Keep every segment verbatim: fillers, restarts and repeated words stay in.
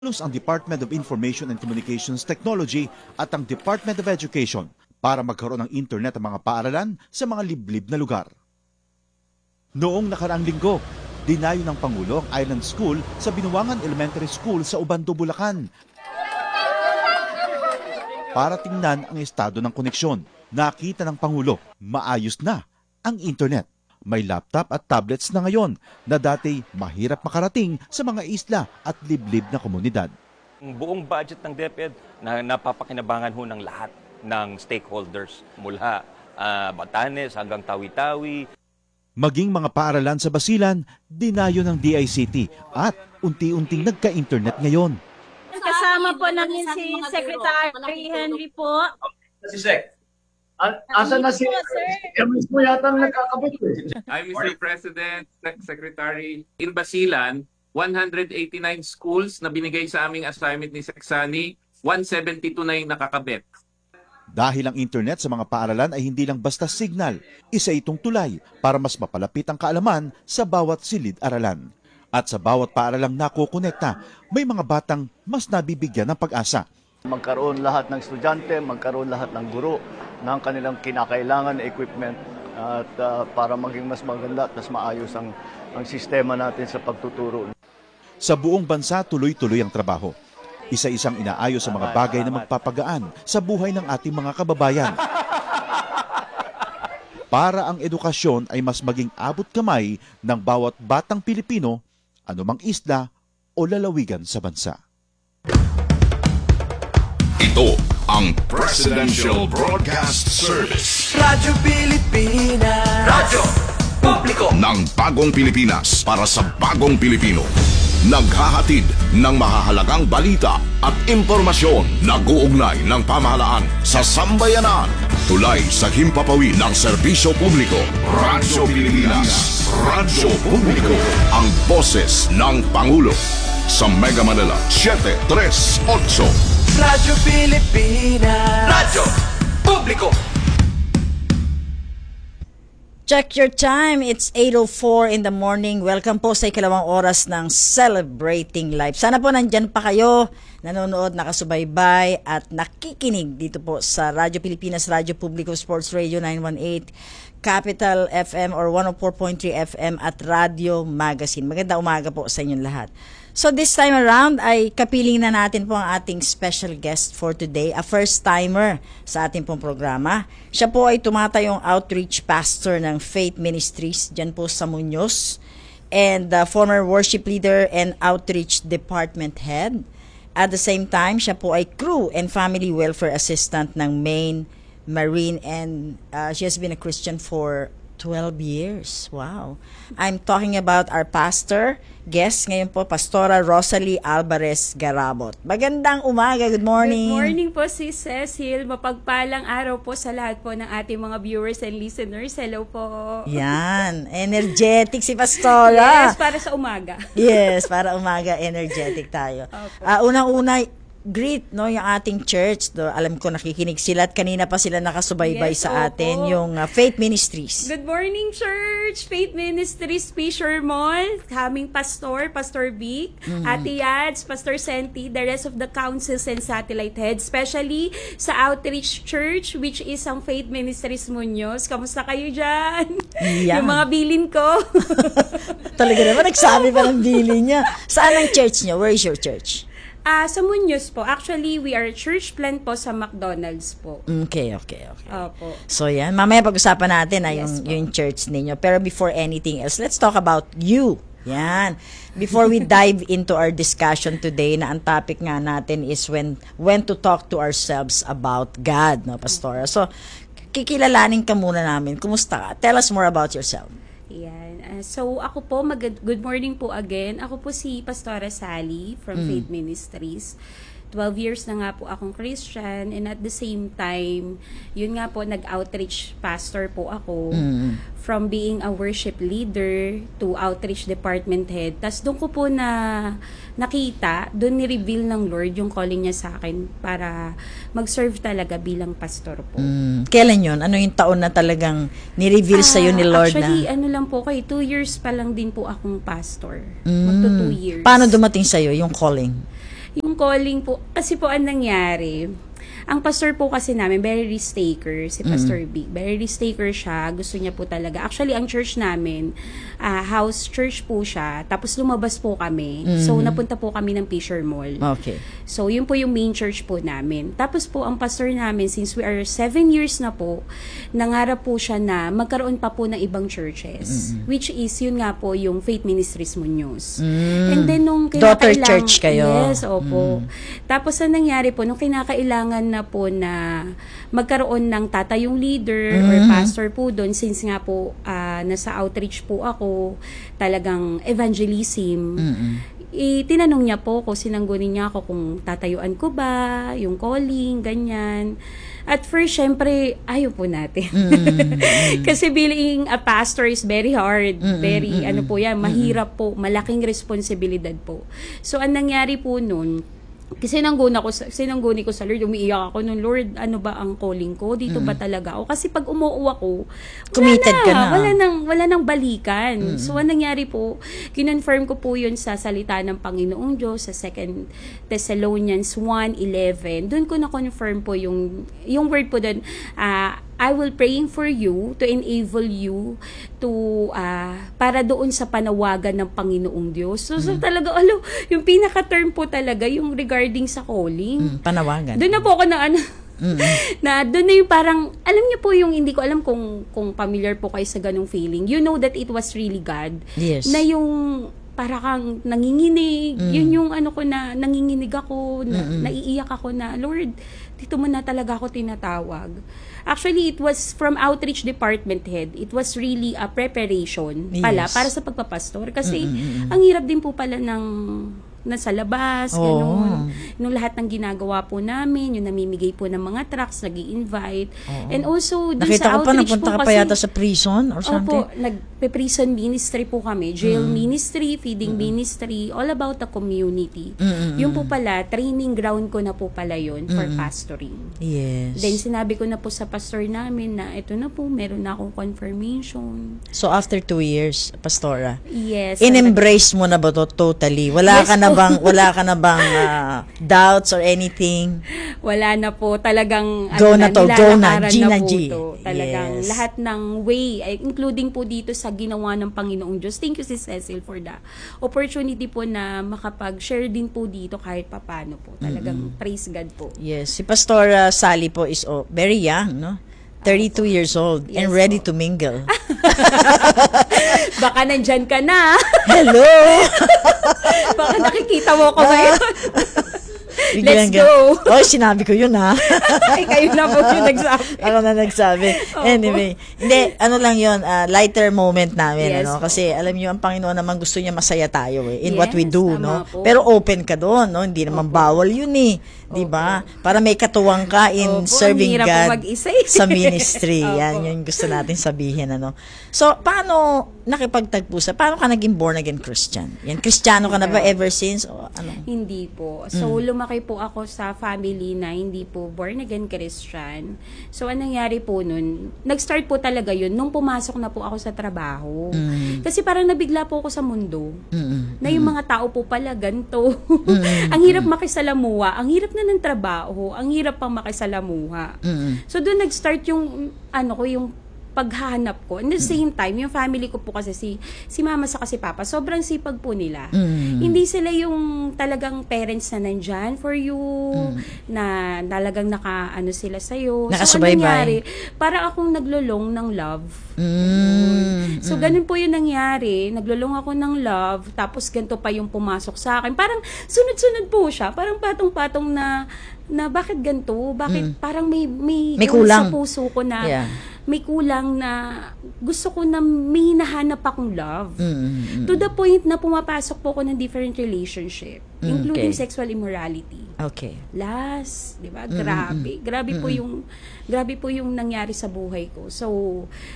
Halos ang Department of Information and Communications Technology at ang Department of Education para magkaroon ng internet ang mga paaralan sa mga liblib na lugar. Noong nakaraang linggo, dinayo ng Pangulo ang Island School sa Binuangan Elementary School sa Ubando, Bulacan para tingnan ang estado ng koneksyon. Nakita ng Pangulo, maayos na ang internet. May laptop at tablets na ngayon na dati mahirap makarating sa mga isla at liblib na komunidad. Ang buong budget ng DepEd na napapakinabangan ho ng lahat ng stakeholders mula uh, Batanes hanggang Tawi-Tawi. Maging mga paaralan sa Basilan, dinayo ng D I C T at unti-unting nagka-internet ngayon. Kasama po namin si Secretary Henry po. Si Sec. Asan na si Emis mo yata ang nagkakabit eh. I'm Mister President, Secretary. In Basilan, one hundred eighty-nine schools na binigay sa aming assignment ni Seksani, one seventy-two na yung nakakabit. Dahil ang internet sa mga paaralan ay hindi lang basta signal, isa itong tulay para mas mapalapit ang kaalaman sa bawat silid-aralan. At sa bawat paaralang nakokonekta, may mga batang mas nabibigyan ng pag-asa. Magkaroon lahat ng estudyante, magkaroon lahat ng guro ng kanilang kinakailangan na equipment at uh, para maging mas maganda at mas maayos ang, ang sistema natin sa pagtuturo. Sa buong bansa, tuloy-tuloy ang trabaho. Isa-isang inaayos sa mga bagay na magpapagaan sa buhay ng ating mga kababayan. Para ang edukasyon ay mas maging abot kamay ng bawat batang Pilipino, anumang isla o lalawigan sa bansa. Ito ang Presidential Broadcast Service. Radyo Pilipinas. Radyo Publiko ng bagong Pilipinas para sa bagong Pilipino. Naghahatid ng mahahalagang balita at impormasyon na guugnay ng pamahalaan sa sambayanan. Tulay sa himpapawid ng serbisyo publiko. Radyo Pilipinas. Radyo Publiko. Ang boses ng Pangulo. Sa Mega Manila, seven three eight. Radyo Pilipinas. Radyo Publiko. Check your time. It's eight oh four in the morning. Welcome po sa ikalawang oras ng Celebrating Life. Sana po nandyan pa kayo, nanonood, nakasubaybay at nakikinig dito po sa Radyo Pilipinas, Radyo Publiko, Sports Radio nine one eight, Capital F M or one oh four point three F M at Radio Magazine. Magandang umaga po sa inyong lahat. So this time around ay kapiling na natin po ang ating special guest for today, a first-timer sa ating pong programa. Siya po ay tumatayong outreach pastor ng Faith Ministries dyan po sa Muñoz and the former worship leader and outreach department head. At the same time, siya po ay crew and family welfare assistant ng Maine Marine and uh, she has been a Christian for twelve years. Wow. I'm talking about our pastor, guest ngayon po, Pastora Rosalie Alvarez Garabot. Magandang umaga. Good morning. Good morning po si Cecil. Mapagpalang araw po sa lahat po ng ating mga viewers and listeners. Hello po. Yan. Energetic si Pastora. Yes, para sa umaga. Yes, para umaga energetic tayo. Uh, unang-una, greet no yung ating church. Do, alam ko nakikinig sila at kanina pa sila nakasubaybay Yes, sa opo. atin yung uh, Faith Ministries. Good morning, church! Faith Ministries, Fisher Mall, kaming pastor, Pastor Vic, mm-hmm. Ate Yads, Pastor Senti, the rest of the councils and satellite heads, especially sa Outreach Church, which is ang Faith Ministries Muñoz. Kamusta kayo dyan? Yeah. Yung mga bilin ko. Talaga naman, nagsabi pa ng bilin niya. Saan ang church niyo? Where is your church? Ah, uh, sa Muñoz po. Actually, we are a church plant po sa McDonald's po. Okay, okay, okay. Opo. So yan, mamaya pag-usapan natin ay yung, Yes, yung church ninyo. Pero before anything else, let's talk about you. Yan. Before we dive into our discussion today, na ang topic nga natin is when when to talk to ourselves about God, no, Pastora? So, kikilalanin ka muna namin. Kumusta ka? Tell us more about yourself. Yan. Uh, so, ako po, mag- good morning po again. Ako po si Pastora Sally from mm. Faith Ministries. twelve years na nga po akong Christian and at the same time, yun nga po, nag-outreach pastor po ako mm. from being a worship leader to outreach department head. Tapos doon ko po na nakita, doon ni-reveal ng Lord yung calling niya sa akin para mag-serve talaga bilang pastor po. Mm. Kailan yun? Ano yung taon na talagang ni-reveal uh, sa'yo ni Lord actually, na? Actually, ano lang po kay two years pa lang din po akong pastor. Mm. Magto two years. Paano dumating sa'yo yung calling? calling po, kasi po ang nangyari, ang pastor po kasi namin, very risk taker, si Pastor Big. Very risk taker siya. Gusto niya po talaga. Actually, ang church namin, uh, house church po siya. Tapos lumabas po kami. Mm. So, napunta po kami ng Fisher Mall. Okay. So, yun po yung main church po namin. Tapos po, ang pastor namin, since we are seven years na po, nangarap po siya na magkaroon pa po ng ibang churches. Mm-hmm. Which is, yun nga po, yung Faith Ministries Muñoz. Mm. And then, nung Daughter kinakailang- church kayo. Yes, opo. Mm. Tapos, ang nangyari po, nung kinakailangan na po na magkaroon ng tatayong leader mm-hmm. or pastor po doon, since nga po, uh, nasa outreach po ako, talagang evangelism, mm-hmm. I, tinanong niya po ko, sinanggunin niya ako kung tatayuan ko ba, yung calling, ganyan. At first, syempre, ayaw po natin. Mm-hmm. Kasi being a pastor is very hard. Mm-hmm. Very, mm-hmm. ano po yan, mahirap po, malaking responsibilidad po. So, ang nangyari po nun, kasi sinangguni ko, sinangguni ko sa Lord, umiiyak ako nun, Lord, ano ba ang calling ko? Dito mm. ba talaga ako? Kasi pag umuo ako, wala committed na, ka na. Wala nang, wala nang balikan. Mm. So, anong nangyari po, kinonfirm ko po yun sa salita ng Panginoong Diyos, sa Second Thessalonians one eleven. Doon ko na-confirm po yung, yung word po doon, ah, uh, I will praying for you to enable you to uh, para doon sa panawagan ng Panginoong Diyos. So, so talaga, alo, yung pinaka-term po talaga, yung regarding sa calling. Mm, panawagan. Doon na po ako na ano, mm-hmm. na doon na yung parang, alam niyo po yung, hindi ko alam kung, kung familiar po kayo sa ganong feeling. You know that it was really God. Yes. Na yung, para kang nanginginig, mm. yun yung ano ko na, nanginginig ako, na, mm-hmm. naiiyak ako na, Lord, dito mo na talaga ako tinatawag. Actually, it was from outreach department head. It was really a preparation pala yes. para sa pagpapastor. Kasi, mm-hmm. ang hirap din po pala ng nasa labas, oh. gano'n. Nung lahat ng ginagawa po namin, yung namimigay po ng mga trucks, nag-i-invite. Oh. And also, dun nakita sa ko pa, outreach napunta po ka pa kasi, yata sa prison or something? Opo, nagpe-prison ministry po kami. Jail mm. ministry, feeding mm. ministry, all about the community. Mm-mm. Yung po pala, training ground ko na po pala yun for Mm-mm. pastoring. Yes. Then, sinabi ko na po sa pastor namin na ito na po, meron na akong confirmation. So, after two years, Pastora, yes. in-embrace mo na ba to totally? Wala yes, ka na po. bang, wala ka na bang uh, doubts or anything? Wala na po. Talagang, go ano na to, go na, G na po G. To. Talagang yes. lahat ng way, including po dito sa ginawa ng Panginoong Diyos. Thank you, Sis Cecil, for the opportunity po na makapag-share din po dito kahit papano po. Talagang mm-hmm. praise God po. Yes. Si Pastora Sally po is oh, very young, no? thirty-two years old yes, and ready po. To mingle. Baka nandyan ka na. Hello! Baka nakikita mo ko ngayon. Let's go! Oh, sinabi ko yun, ha? Ay, kayo na po yung nagsabi. Ako na nagsabi. Anyway, hindi, ano lang yun, uh, lighter moment namin, yes, ano? Kasi, alam niyo, ang Panginoon naman gusto niya masaya tayo, eh, in yes, what we do, no? po. Pero open ka doon, no? Hindi naman Opo. Bawal yun, eh. Di ba? Para may katuwang ka in Opo, serving God eh. sa ministry. Yan, yun gusto natin sabihin, ano? So, paano nakipagtagpo sa, paano ka naging born again Christian? Yan, Kristiyano ka na ba ever since? O, ano? Hindi po. So, mm. lumaki po ako sa family na hindi po born again Christian. So, anong nangyari po nun? Nag-start po talaga yun nung pumasok na po ako sa trabaho. Mm. Kasi parang nabigla po ako sa mundo. Mm. Na yung mga tao po pala ganito. Mm. Ang hirap makisalamuha. Ang hirap na ng trabaho. Ang hirap pang makisalamuha. Mm. So, doon nag-start yung, ano ko, yung paghahanap ko. And at the same time, yung family ko po kasi si si mama sa kasi papa, sobrang sipag po nila. Mm. Hindi sila yung talagang parents na nandyan for you, mm. na talagang naka, ano sila sa'yo. Nakasubaybay. So, ano nangyari? Para akong naglulong ng love. Mm. So, ganun po yung nangyari. Naglulong ako ng love, tapos ganito pa yung pumasok sa akin. Parang sunod-sunod po siya. Parang patong-patong na, na bakit ganito? Bakit mm. parang may, may, may kulang sa puso ko na, yeah. may kulang na gusto ko na may hinahanap akong love. Mm-hmm. To the point na pumapasok po ako ng different relationship, mm, including okay. sexual immorality. Okay. Last, 'di ba? Grabe. Mm-hmm. Grabe po mm-hmm. yung grabe po yung nangyari sa buhay ko. So,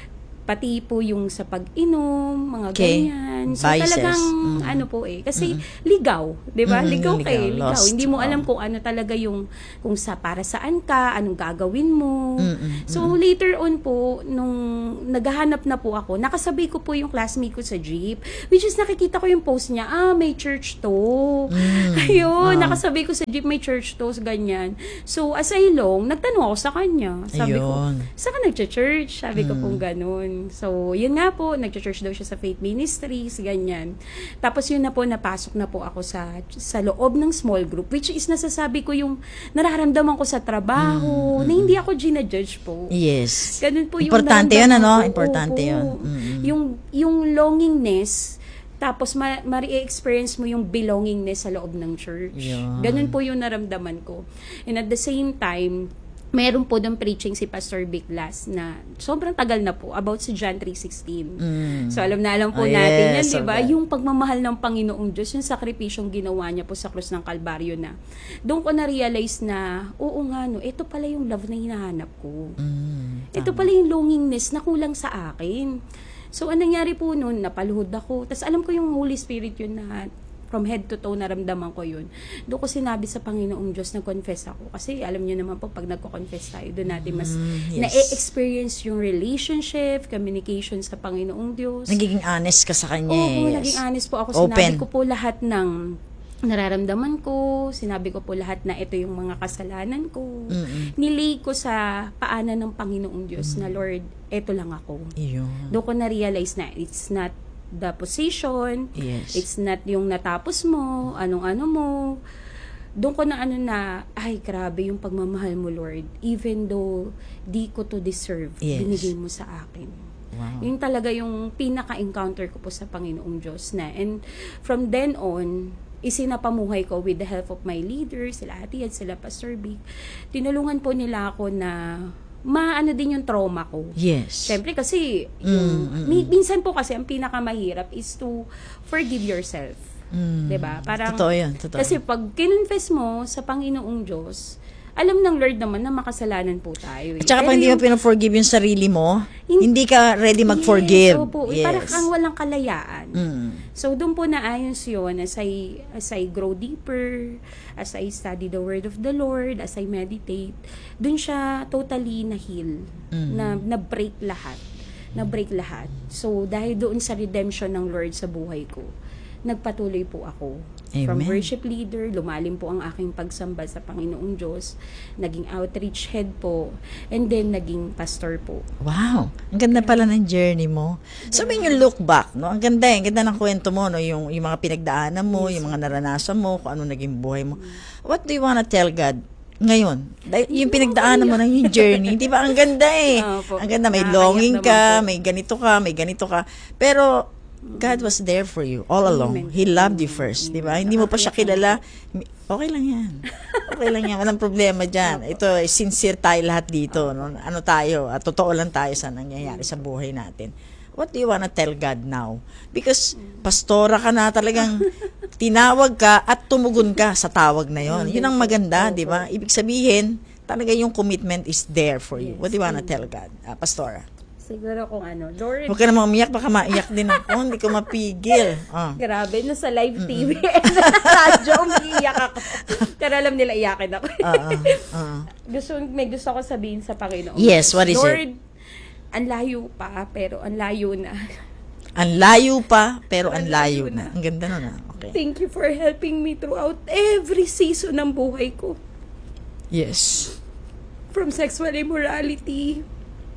pati po yung sa pag-inom, mga Okay. ganyan. So Vices. talagang Mm. ano po eh, kasi ligaw, 'di ba? Mm, Ligaw ligaw, kay, ligaw. lost. Hindi mo Oh. alam kung ano talaga yung kung sa para saan ka, anong gagawin mo. Mm-mm, So later on po nung naghahanap na po ako, nakasabay ko po yung classmate ko sa jeep, which is nakikita ko yung post niya, ah, may church to. Ayun, Ah. nakasabay ko sa jeep, may church to, ganyan. So as I long, nagtanong ako sa kanya. Sabi ko, Ayun. saan ka nagcha-church? Sabi ko pong ganun. So, yun nga po, nagcha-church daw siya sa Faith Ministries, ganyan. Tapos yun na po, napasok na po ako sa sa loob ng small group, which is nasasabi ko yung nararamdaman ko sa trabaho, na hindi ako ginajudge po. Yes. Ganun po yung Importante yun, naramdaman ano? ko. Importante Opo. yun. Mm-mm. Yung, yung longingness, tapos ma- ma-experience mo yung belongingness sa loob ng church. Yun. Ganun po yung naramdaman ko. And at the same time, meron po doon preaching si Pastor Biglas na sobrang tagal na po, about si John three sixteen. Mm. So alam na alam po Oh, natin yan, yes, di ba? okay. Yung pagmamahal ng Panginoong Diyos, yung sakripisyong ginawa niya po sa krus ng Kalbaryo na. Doon ko na-realize na, oo nga no, ito pala yung love na hinahanap ko. Mm, Ito pala yung longingness na kulang sa akin. So, anong nangyari po noon, napaluhod ako. Tapos alam ko yung Holy Spirit yun na from head to toe naramdaman ko yun. Doon ko sinabi sa Panginoong Diyos, nag-confess ako. Kasi alam niyo naman po, pag nagko-confess tayo, doon natin mas Mm, yes. na-experience yung relationship, communication sa Panginoong Diyos. Nagiging honest ka sa kanya. Oo, eh, yes. naging honest po ako. Open. Sinabi ko po lahat ng nararamdaman ko. Sinabi ko po lahat na ito yung mga kasalanan ko. Mm-mm. Nilay ko sa paanan ng Panginoong Diyos na, Lord, eto lang ako. Yun. Doon ko na-realize na it's not the position, Yes. it's not yung natapos mo, anong-ano mo. Doon ko na ano na, ay grabe yung pagmamahal mo, Lord. Even though di ko to deserve, Yes. binigay mo sa akin. Wow. Yun talaga yung pinaka-encounter ko po sa Panginoong Diyos na. And from then on, isinapamuhay ko with the help of my leaders, sila Ate at sila Pastor Big. Tinulungan po nila ako na maano din yung trauma ko. Yes. Siyempre kasi, yung, mi- minsan po kasi ang pinakamahirap is to forgive yourself. Mm. 'Di ba? Parang, Totoo yun, totoo. kasi pag kinonfess mo sa Panginoong Diyos, alam ng Lord naman na makasalanan po tayo. Eh. At saka Pero pag hindi mo yung- pina-forgive yung sarili mo, Hin- hindi ka ready mag-forgive. Yes, opo. Yes. Parang kang walang kalayaan. Mm. So, doon po naayos yun as I, as I grow deeper, as I study the Word of the Lord, as I meditate, doon siya totally na-heal, Mm. na, na-break lahat. Na-break lahat. So, dahil doon sa redemption ng Lord sa buhay ko, nagpatuloy po ako. From Amen. worship leader, lumalim po ang aking pagsamba sa Panginoong Diyos, naging outreach head po, and then naging pastor po. Wow, ang ganda pala ng journey mo. So when you look back, no, ang ganda, ang ganda ng kwento mo, no, yung yung mga pinagdaanan mo, yung mga naranasan mo, kung ano naging buhay mo. What do you wanna tell God ngayon? Dahil yung pinagdaanan mo na yung journey, di ba? Ang ganda eh. Opo. Ang ganda, may Nakakayak longing naman ka, po. may ganito ka, may ganito ka. Pero God was there for you all along. Amen. He loved you first, di ba? Hindi mo pa siya kilala. Okay lang yan. Okay lang yan. Walang problema dyan. Ito, eh, sincere tayo lahat dito. No? Ano tayo? At totoo lang tayo sa nangyayari sa buhay natin. What do you wanna tell God now? Because pastora ka na, talagang tinawag ka at tumugon ka sa tawag na yon. Yun ang maganda, di ba? Ibig sabihin, talaga yung commitment is there for you. What do you wanna tell God, uh, pastora? Siguro kung ano, Lord, Huwag ka namang umiyak, baka maiyak din ako. Hindi ko mapigil. Ah. grabe, nasa live T V and nasa radyo, umiiyak ako. Pero alam nila, iyakin ako. Ah, ah, ah. gusto, may gusto ko sabihin sa Panginoon. Yes, what is Lord, it? ang layo pa, pero ang layo na. Ang layo pa, pero ang layo na. Ang ganda nun, ah. Okay. Thank you for helping me throughout every season ng buhay ko. Yes. From sexual immorality,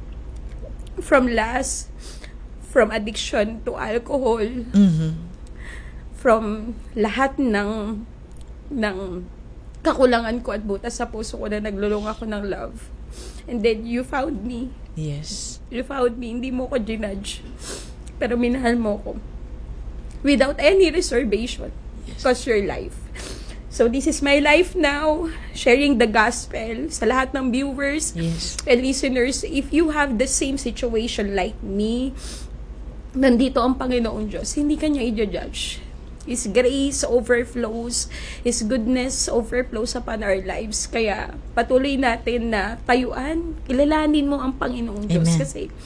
from lust, from addiction to alcohol, Mhm. from lahat ng ng kakulangan ko at butas sa puso ko na naglulong ako ng love. And then you found me. Yes. You found me. Hindi mo ko ginudge. Pero minahal mo ko. Without any reservation. Because your life. So this is my life now. Sharing the gospel sa lahat ng viewers Yes. and listeners. If you have the same situation like me, nandito ang Panginoon Diyos. Hindi ka niya i-judge. His grace overflows. His goodness overflows upon our lives. Kaya patuloy natin na tayuan, kilalanin mo ang Panginoong Diyos. Amen. Kasi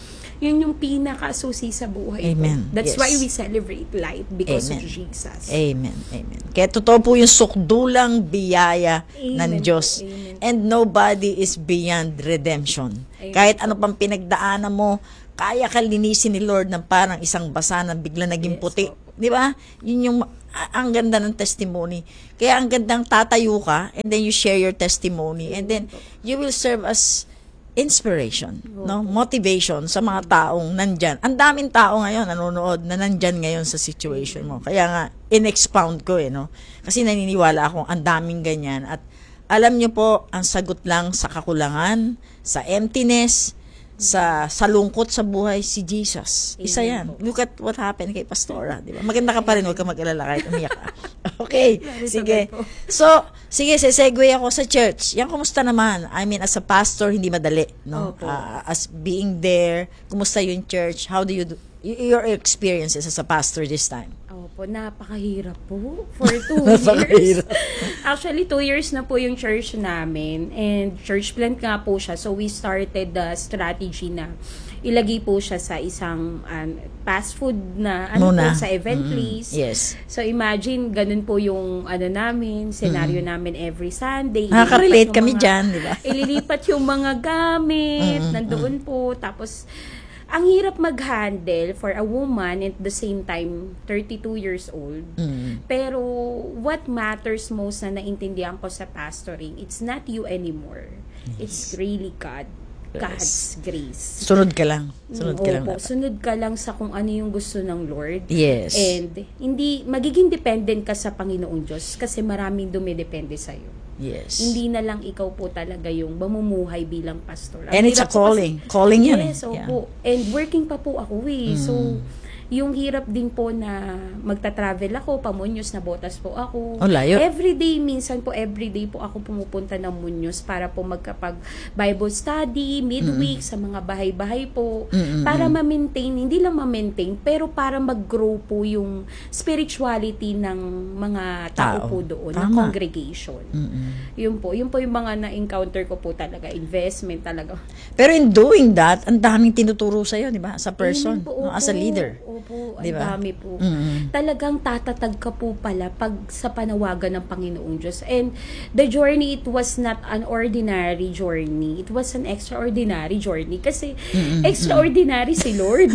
yun yung pinaka-susi sa buhay Amen. ko. That's Yes. why we celebrate life because Amen. of Jesus. Amen. Amen. Kaya totoo po yung sukdulang biyaya ng Amen po. Diyos. Amen. And nobody is beyond redemption. Amen Kahit po. ano pang pinagdaanan mo, kaya ka linisin ni Lord ng parang isang basa na bigla naging Yes puti. po. Di ba? Yun yung a- ang ganda ng testimony. Kaya ang gandang tatayo ka and then you share your testimony and then you will serve as inspiration, no? Motivation sa mga taong nandyan. Ang daming tao ngayon nanonood na nandyan ngayon sa situation mo. Kaya nga in-expound ko eh, no? Kasi naniniwala akong ang daming ganyan at alam nyo po, ang sagot lang sa kakulangan, sa emptiness, sa sa lungkot sa buhay, si Jesus. Isa yan. Look at what happened kay Pastora, di ba? Maganda ka pa rin, huwag ka mag-alala kahit umiyak ka. Okay, sige. So, sige, sesegue ako sa church. Yan, kumusta naman? I mean, as a pastor, hindi madali, no? Opo. Ah, as being there, kumusta yung church? How do you do, y- your experiences as a pastor this time? Opo, napakahirap po for two Napakahirap. years. Actually, two years na po yung church namin and church plant nga po siya. So, we started the strategy na ilagay po siya sa isang um, fast food na ano Muna. po, sa event place. Yes. So, imagine, ganun po yung ano namin, scenario namin every Sunday. Nakaka-relate Ililipat yung kami mga- dyan, di ba? Ililipat yung mga gamit, nandoon po. Tapos, ang hirap mag-handle for a woman at the same time, thirty-two years old. Pero, what matters most na naintindihan ko sa pastoring, it's not you anymore. It's really God. God's grace. Sunod ka lang. Sunod ka lang. Opo, dapat. sunod ka lang sa kung ano yung gusto ng Lord. Yes. And hindi, magiging dependent ka sa Panginoong Diyos kasi maraming dumidepende sa'yo. Yes. Hindi na lang ikaw po talaga yung mamumuhay bilang pastor. Ang And it's a hirap po calling. kasi- Calling yan Yes, eh. Yeah. opo. And working pa po ako eh. So, yung hirap din po na magta-travel ako, pa-Muñoz na Botas po ako. Oh, layo. Everyday, minsan po everyday po ako pumupunta ng Muñoz para po magkapag Bible study, midweek, sa mga bahay-bahay po. Para ma-maintain, hindi lang ma-maintain, pero para mag-grow po yung spirituality ng mga tao, Tao. po doon, ng Tama. congregation. Yun po, yun po yung mga na-encounter ko po talaga, investment talaga. Pero in doing that, ang daming tinuturo sa'yo, di ba? As a person, Amen po, no? As a opo, leader. Opo, ang Di ba? dami po. Mm-mm. Talagang tatatag ka po pala pag sa panawagan ng Panginoong Diyos. And the journey, it was not an ordinary journey. It was an extraordinary journey. Kasi extraordinary si Lord.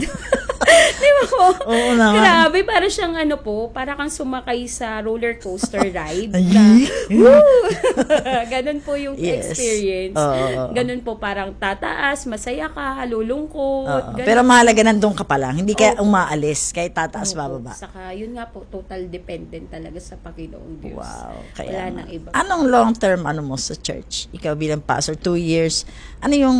Di ba po? Oo naman. Grabe, para siyang ano po, para kang sumakay sa roller coaster ride. Ay. na, woo! Ganun po yung Yes. experience. Oo. Ganun po, parang tataas, masaya ka, lulungkot. Oo. ganun. Pero mahalaga nandun ka pa lang. Hindi kaya Opo. umaalis. Kahit tataas, Opo. bababa. Saka, yun nga po, total dependent talaga sa Panginoong Diyos. Wow. Kaya Wala nga. nang iba. Anong long-term ano mo sa church? Ikaw bilang pastor, two years. Ano yung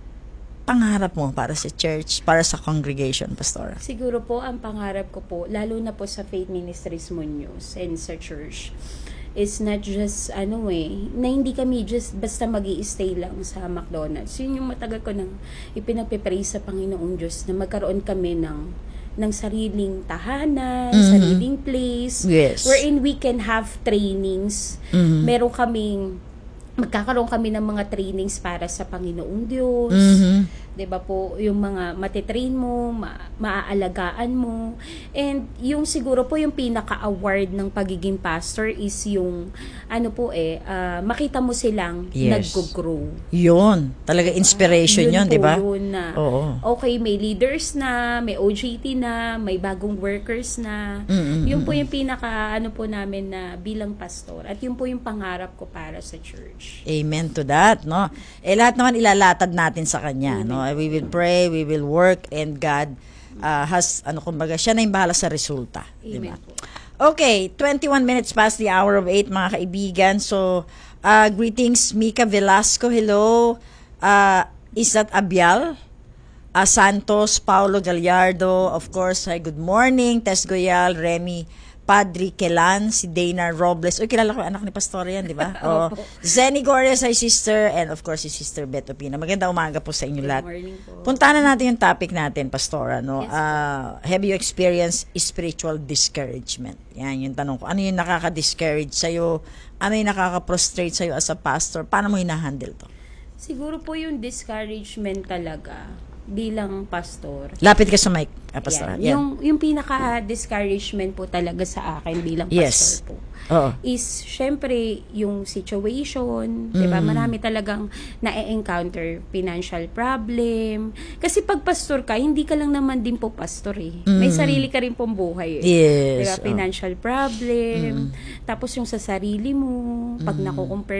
pangarap mo para sa church, para sa congregation, Pastora? Siguro po, ang pangarap ko po, lalo na po sa Faith Ministries Muñoz and sa church, is not just, ano eh, na hindi kami just basta mag stay lang sa McDonald's. Yun yung matagal ko nang ipinagpipray sa Panginoong Diyos na magkaroon kami ng ng sariling tahanan, sariling place, Yes. wherein we can have trainings. Meron kaming magkakaroon kami ng mga trainings para sa Panginoong Diyos. Mhm. 'Di ba po, yung mga matitrain mo, ma- maaalagaan mo. And yung siguro po yung pinaka-award ng pagiging pastor is yung ano po eh, ah, makita mo silang Yes. nag-grow. Yun. Talaga inspiration yun, po di ba? Yun na, Oo. okay, may leaders na, may O J T na, may bagong workers na. Mm-mm. Yun po yung pinaka ano po namin na bilang pastor. At yun po yung pangarap ko para sa church. Amen to that, no? Eh, lahat naman ilalatad natin sa Kanya, no? We will pray, we will work, and God uh, has, ano kumbaga, siya na yung bahala sa resulta. Di ba? Amen po. Okay, twenty-one minutes past the hour of eight, mga kaibigan. So, uh, greetings, Mika Velasco, hello. Uh, is that Abial? Uh, Santos, Paulo Gallardo, of course, hi, good morning. Tess Goyal, Remy Padri Kelan, si Dana Robles. Uy, kilala ko yung anak ni Pastor yan, di ba? Oh. Zenny Gores, hi sister, and of course, si Sister Beth Opina. Maganda umaga po sa inyo lahat. morning po. Puntahan na natin yung topic natin, Pastora, no? Yes, po. Uh, have you experienced spiritual discouragement? Yan yung tanong ko. Ano yung nakaka-discourage sa'yo? Ano yung nakaka-prostrate sa'yo as a pastor? Paano mo hinahandle to? Siguro po yung discouragement talaga. bilang pastor. Lapit ka sa mic, ah, Pastor. Yan. Yung, yung pinaka-discouragement po talaga sa akin bilang Yes. pastor po Oo. is, syempre, yung situation, di ba? Marami talagang na-encounter financial problem. Kasi pag pastor ka, hindi ka lang naman din po pastor eh. May sarili ka rin pong buhay eh. Yes. Di ba? Oh. Financial problem. Tapos yung sa sarili mo, pag nakukumpare